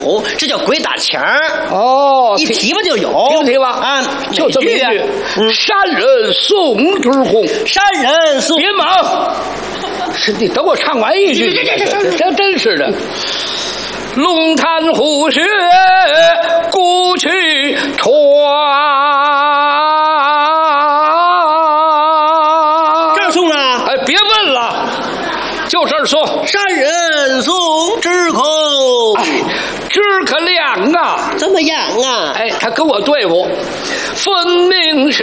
这叫鬼打墙哦， 一提吧就有， 听吧啊， 就这么一句。山人送之红， 山人送。 别忙，是你等我唱完一句，这真是的。龙潭虎穴古去传， 这儿送啊！ 哎，别问了，就这儿送。 山人送枝口， 哎，枝可亮啊， 怎么样啊？ 哎，他跟我对付，分明是